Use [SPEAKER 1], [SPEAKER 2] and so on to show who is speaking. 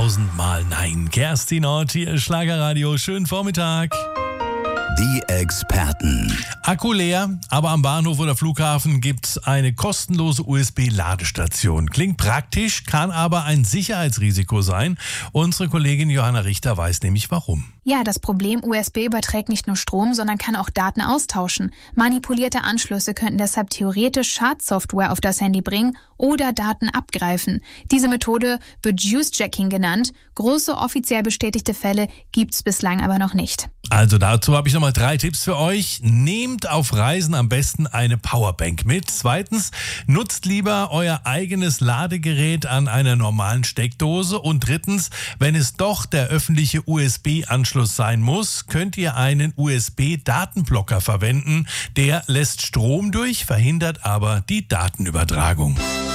[SPEAKER 1] 1000-mal Nein. Kerstin Ott hier, Schlagerradio. Schönen Vormittag.
[SPEAKER 2] Die Experten.
[SPEAKER 1] Akku leer, aber am Bahnhof oder Flughafen gibt's eine kostenlose USB-Ladestation. Klingt praktisch, kann aber ein Sicherheitsrisiko sein. Unsere Kollegin Johanna Richter weiß nämlich warum.
[SPEAKER 3] Ja, das Problem, USB überträgt nicht nur Strom, sondern kann auch Daten austauschen. Manipulierte Anschlüsse könnten deshalb theoretisch Schadsoftware auf das Handy bringen oder Daten abgreifen. Diese Methode wird Juice-Jacking genannt. Große offiziell bestätigte Fälle gibt's bislang aber noch nicht.
[SPEAKER 1] Also dazu habe ich nochmal 3 Tipps für euch. Nehmt auf Reisen am besten eine Powerbank mit. 2. Nutzt lieber euer eigenes Ladegerät an einer normalen Steckdose. Und 3. wenn es doch der öffentliche USB-Anschluss sein muss, könnt ihr einen USB-Datenblocker verwenden. Der lässt Strom durch, verhindert aber die Datenübertragung.